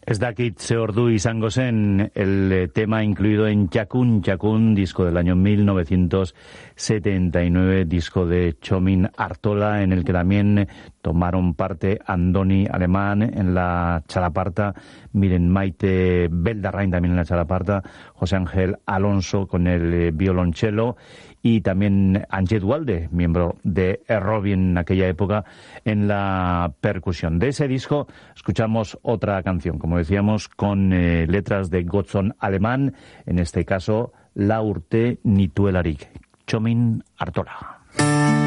Ez dakit ze ordu izango zen el tema incluido en Txakun, disco del año 1979, disco de Txomin Artola, en el que también tomaron parte Andoni Alemán en la chalaparta, Miren Maite Beldarrain también en la chalaparta, José Ángel Alonso con el violonchelo y también Anget Walde, miembro de Robin en aquella época, en la percusión. De ese disco escuchamos otra canción, como decíamos, con letras de Gotzon Alemán, en este caso La Urte Nituelarik, Txomin Artola.